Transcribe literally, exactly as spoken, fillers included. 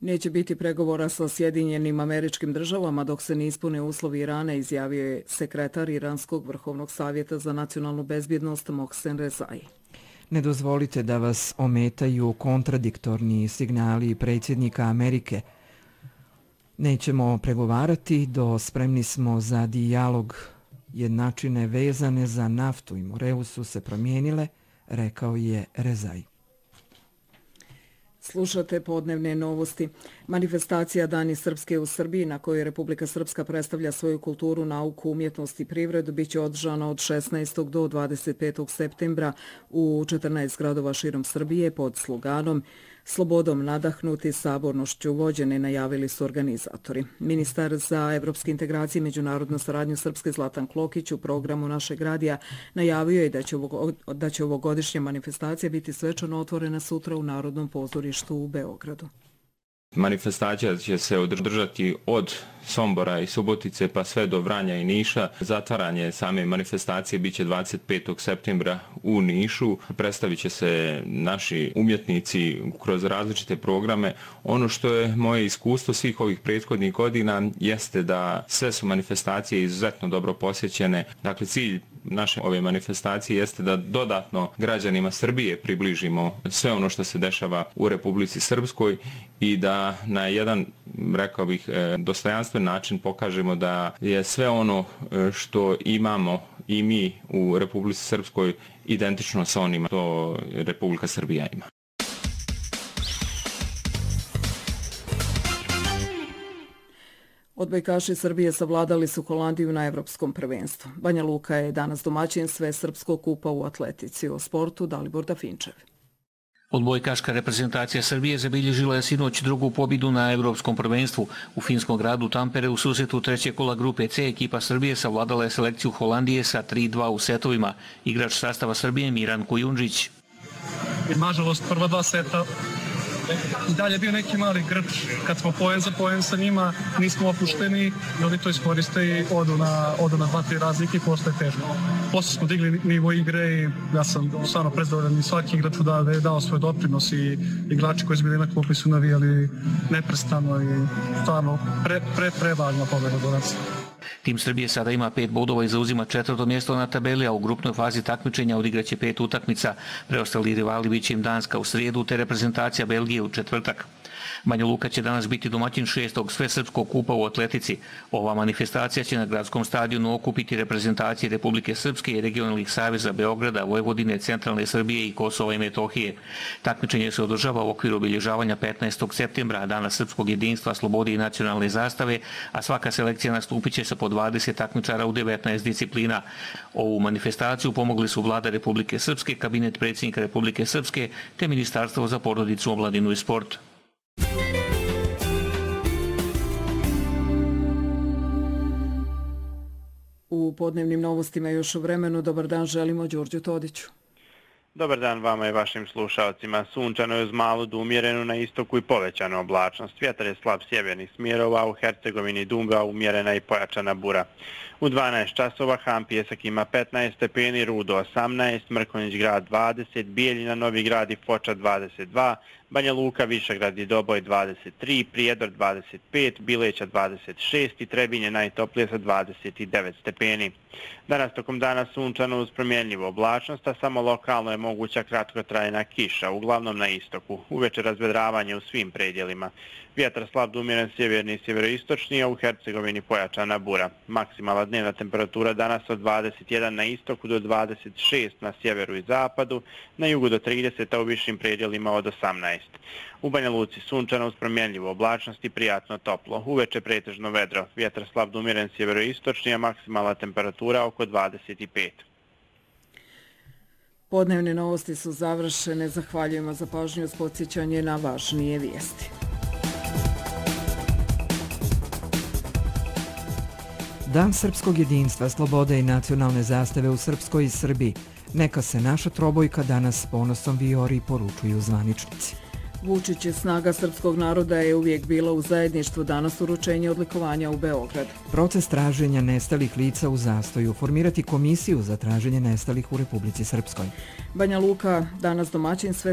Neće biti pregovora sa Sjedinjenim Američkim Državama dok se ne ispune uslovi Irana, izjavio je sekretar Iranskog vrhovnog savjeta za nacionalnu bezbjednost Mohsen Rezai. Ne dozvolite da vas ometaju kontradiktorni signali predsjednika Amerike. Nećemo pregovarati do spremni smo za dijalog. Jednačine vezane za naftu i Moreu su se promijenile, rekao je Rezai. Slušate podnevne novosti. Manifestacija Dani Srpske u Srbiji, na kojoj Republika Srpska predstavlja svoju kulturu, nauku, umjetnost i privredu, biće održana od šesnaestog do dvadeset petog septembra u četrnaest gradova širom Srbije pod sloganom Slobodom nadahnuti, sabornošću vođene, najavili su organizatori. Ministar za evropske integracije i međunarodnu saradnju Srpske Zlatan Klokić u programu Našeg radija najavio je da će, ovog, da će ovogodišnja manifestacija biti svečano otvorena sutra u Narodnom pozorištu u Beogradu. Manifestacija će se održati od Sombora i Subotice pa sve do Vranja i Niša. Zatvaranje same manifestacije biće dvadeset petog septembra u Nišu. Predstavit će se naši umjetnici kroz različite programe. Ono što je moje iskustvo svih ovih prethodnih godina jeste da sve su manifestacije izuzetno dobro posjećene. Dakle, cilj naše ove manifestacije jeste da dodatno građanima Srbije približimo sve ono što se dešava u Republici Srpskoj i da na jedan, rekao bih, dostojanstven način pokažemo da je sve ono što imamo i mi u Republici Srpskoj identično sa onima što Republika Srbija ima. Odbojkaši Srbije savladali su Holandiju na evropskom prvenstvu. Banja Luka je danas domaćin Svesrpskog kupa u atletici. O sportu Dalibor Dafinčev. Odbojkaška reprezentacija Srbije zabilježila je sinoć drugu pobjedu na evropskom prvenstvu. U finskom gradu Tampere u susretu trećeg kola grupe C ekipa Srbije savladala je selekciju Holandije sa tri dva u setovima. Igrač sastava Srbije Miran Kujundžić. Nažalost, prva dva seta i dalje je bio neki mali grč. Kad smo poen za poen sa njima, nismo opušteni i oni to iskoriste i odu na, odu na dva, tri razlike i postoje težno. Posle smo digli nivo igre i ja sam stvarno prezadovoljan i svaki igraču da je dao svoj doprinos i igrači koji su bili na klupi su navijali neprestano i stvarno pre, pre, pre važna pobjeda do nas. Tim Srbije sada ima pet bodova i zauzima četvrto mjesto na tabeli, a u grupnoj fazi takmičenja odigraće pet utakmica. Preostali rivali biće im Danska u srijedu te reprezentacija Belgije u četvrtak. Banja Luka će danas biti domaćin šestog Svesrpskog kupa u atletici. Ova manifestacija će na gradskom stadionu okupiti reprezentacije Republike Srpske i regionalnih saveza Beograda, Vojvodine, Centralne Srbije i Kosova i Metohije. Takmičenje se održava u okviru obilježavanja petnaestog septembra, Dana srpskog jedinstva, slobode i nacionalne zastave, a svaka selekcija nastupit će sa po dvadeset takmičara u devetnaest disciplina. Ovu manifestaciju pomogli su Vlada Republike Srpske, Kabinet predsjednika Republike Srpske te Ministarstvo za porodicu, omladinu i sport. U podnevnim novostima još u vremenu. Dobar dan, želimo Đurđu Todiću. Dobar dan vama i vašim slušalcima. Sunčano je uz malu do umjerenu na istoku i povećanu oblačnost. Vjetar je slab sjevernih smjerova, u Hercegovini Dunga umjerena i pojačana bura. U dvanaest časova Han Pjesak ima petnaest stepeni, Rudo osamnaest, Mrkonjić grad dvadeset, Bijeljina, Novi grad i Foča dvadeset dva, Banja Luka, Višegrad i Doboj dvadeset tri, Prijedor dvadeset pet, Bileća dvadeset šest i Trebinje najtoplije sa dvadeset devet stepeni. Danas tokom dana sunčano uz promjenljivu oblačnost, a samo lokalno je moguća kratkotrajna kiša, uglavnom na istoku. Uveče razvedravanje u svim predjelima. Vjetar slab do umjeren sjeverni i sjeveroistočni, a u Hercegovini pojačana bura. Maksimalna dnevna temperatura danas od dvadeset jedan na istoku do dvadeset šest na sjeveru i zapadu, na jugu do trideset, a u višim predjelima od osamnaest. U Banja Luci sunčano uz promjenljivu oblačnost i prijatno toplo. Uveče pretežno vedro. Vjetar slab do umjeren sjeveroistočni, a maksimalna temperatura oko dvadeset pet. Podnevne novosti su završene. Zahvaljujemo za pažnju uz podsjećanje na važnije vijesti. Dan srpskog jedinstva, slobode i nacionalne zastave u Srpskoj i Srbiji. Neka se naša trobojka danas s ponosom vijori, poručuju zvaničnici. Vučić je snaga srpskog naroda je uvijek bila u zajedništvu, danas uručenje odlikovanja u Beograd. Proces traženja nestalih lica u zastoju, formirati komisiju za traženje nestalih u Republici Srpskoj. Banja Luka danas domaćin sve